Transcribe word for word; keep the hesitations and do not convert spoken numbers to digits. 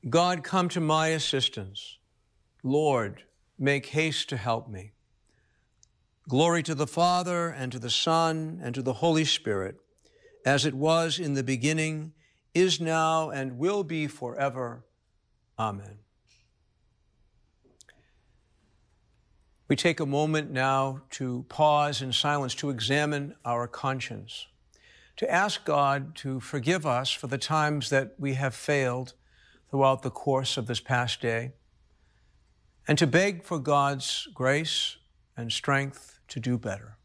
God, come to my assistance. Lord, make haste to help me. Glory to the Father, and to the Son, and to the Holy Spirit, as it was in the beginning, is now, and will be forever. Amen. We take a moment now to pause in silence, to examine our conscience, to ask God to forgive us for the times that we have failed throughout the course of this past day, and to beg for God's grace and strength to do better.